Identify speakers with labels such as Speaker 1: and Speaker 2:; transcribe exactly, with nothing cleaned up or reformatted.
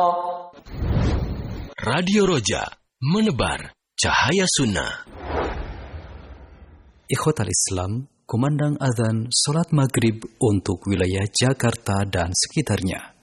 Speaker 1: Radio Roja, menebar cahaya sunnah.
Speaker 2: Ikhwatal Islam, kumandang azan salat maghrib untuk wilayah Jakarta dan sekitarnya.